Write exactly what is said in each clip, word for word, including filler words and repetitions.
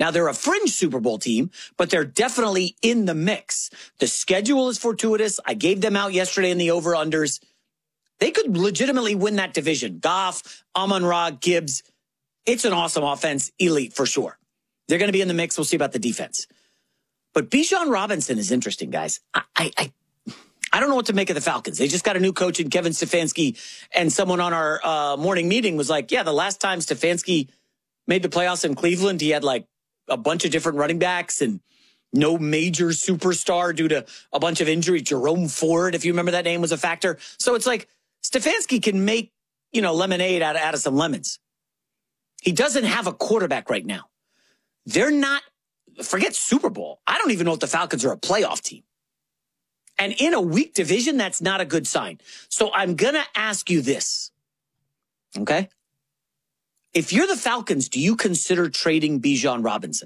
Now, they're a fringe Super Bowl team, but they're definitely in the mix. The schedule is fortuitous. I gave them out yesterday in the over-unders. They could legitimately win that division. Goff, Amon-Ra, Gibbs. It's an awesome offense, elite for sure. They're going to be in the mix. We'll see about the defense. But Bijan Robinson is interesting, guys. I, I, I I don't know what to make of the Falcons. They just got a new coach in Kevin Stefanski, and someone on our uh, morning meeting was like, yeah, the last time Stefanski made the playoffs in Cleveland, he had like a bunch of different running backs and no major superstar due to a bunch of injuries. Jerome Ford, if you remember that name, was a factor. So it's like Stefanski can make, you know, lemonade out of, out of some lemons. He doesn't have a quarterback right now. They're not, forget Super Bowl. I don't even know if the Falcons are a playoff team. And in a weak division, that's not a good sign. So I'm going to ask you this, okay? If you're the Falcons, do you consider trading Bijan Robinson?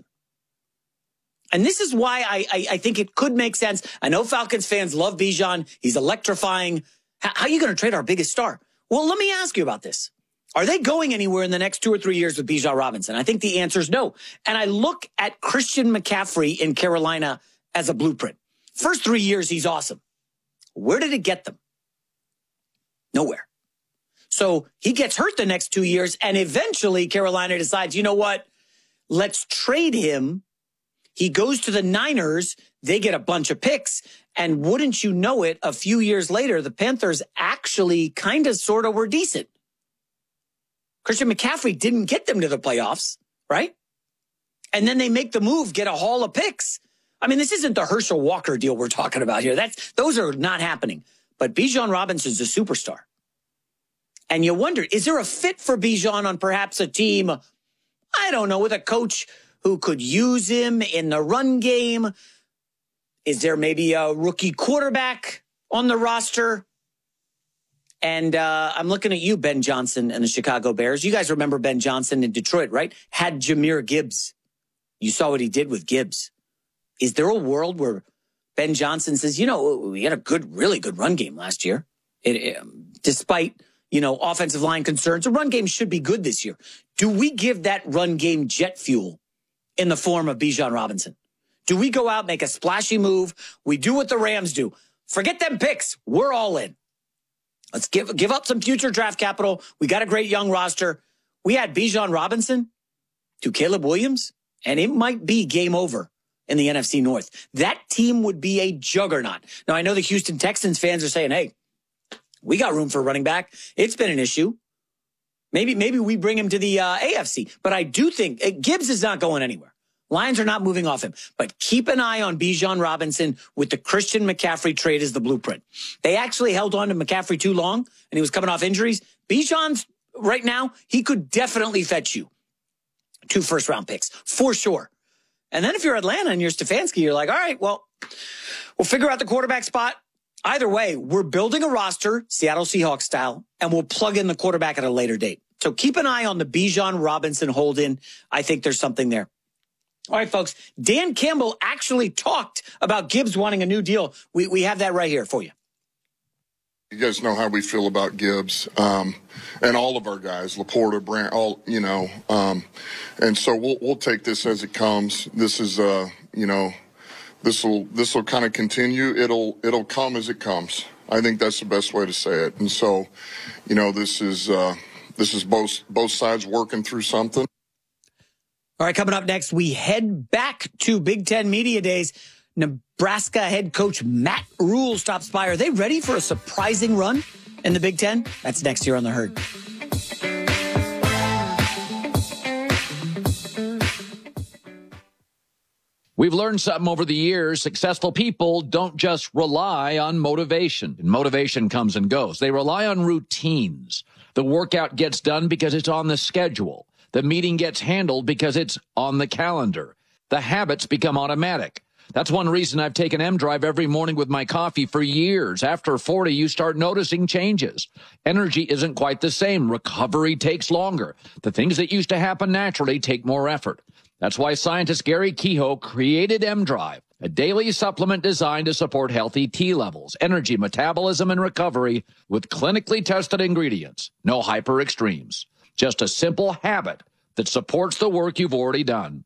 And this is why I, I, I think it could make sense. I know Falcons fans love Bijan. He's electrifying. How, how are you going to trade our biggest star? Well, let me ask you about this. Are they going anywhere in the next two or three years with Bijan Robinson? I think the answer is no. And I look at Christian McCaffrey in Carolina as a blueprint. First three years, he's awesome. Where did it get them? Nowhere. So he gets hurt the next two years, and eventually Carolina decides, you know what? Let's trade him. He goes to the Niners. They get a bunch of picks. And wouldn't you know it, a few years later, the Panthers actually kind of sort of were decent. Christian McCaffrey didn't get them to the playoffs, right? And then they make the move, get a haul of picks. I mean, this isn't the Herschel Walker deal we're talking about here. That's those are not happening. But Bijan Robinson's a superstar. And you wonder, is there a fit for Bijan on perhaps a team, I don't know, with a coach who could use him in the run game? Is there maybe a rookie quarterback on the roster? And uh, I'm looking at you, Ben Johnson and the Chicago Bears. You guys remember Ben Johnson in Detroit, right? Had Jahmyr Gibbs. You saw what he did with Gibbs. Is there a world where Ben Johnson says, you know, we had a good, really good run game last year. It, it, despite, you know, offensive line concerns, the run game should be good this year. Do we give that run game jet fuel in the form of Bijan Robinson? Do we go out, make a splashy move? We do what the Rams do. Forget them picks. We're all in. Let's give, give up some future draft capital. We got a great young roster. We had Bijan Robinson to Caleb Williams, and it might be game over in the N F C North. That team would be a juggernaut. Now, I know the Houston Texans fans are saying, hey, we got room for a running back. It's been an issue. Maybe maybe we bring him to the uh, A F C. But I do think uh, Gibbs is not going anywhere. Lions are not moving off him. But keep an eye on Bijan Robinson with the Christian McCaffrey trade as the blueprint. They actually held on to McCaffrey too long, and he was coming off injuries. Bijan's right now, he could definitely fetch you two first-round picks, for sure. And then if you're Atlanta and you're Stefanski, you're like, all right, well, we'll figure out the quarterback spot. Either way, we're building a roster, Seattle Seahawks style, and we'll plug in the quarterback at a later date. So keep an eye on the Bijan Robinson hold-in. I think there's something there. All right, folks, Dan Campbell actually talked about Gibbs wanting a new deal. We we have that right here for you. You guys know how we feel about Gibbs um, and all of our guys, Laporta, Brandt, all, you know. Um, and so we'll we'll take this as it comes. This is, uh, you know, this will this will kind of continue. It'll it'll come as it comes. I think that's the best way to say it. And so, you know, this is uh, this is both both sides working through something. All right, coming up next, we head back to Big Ten Media Days. Nebraska head coach Matt Rhule stops by. Are they ready for a surprising run in the Big Ten? That's next here on The Herd. We've learned something over the years. Successful people don't just rely on motivation. Motivation comes and goes. They rely on routines. The workout gets done because it's on the schedule. The meeting gets handled because it's on the calendar. The habits become automatic. That's one reason I've taken M-Drive every morning with my coffee for years. After forty, you start noticing changes. Energy isn't quite the same. Recovery takes longer. The things that used to happen naturally take more effort. That's why scientist Gary Kehoe created M-Drive, a daily supplement designed to support healthy T levels, energy, metabolism, and recovery with clinically tested ingredients. No hyper extremes. Just a simple habit that supports the work you've already done.